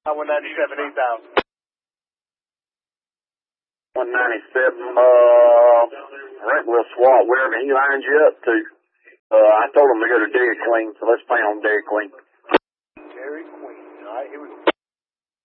197, 8,000. 197, I think we'll swap wherever he lines you up to. I told him to go to Dairy Queen, so let's plan on Dairy Queen. Dairy Queen. All right, here we go.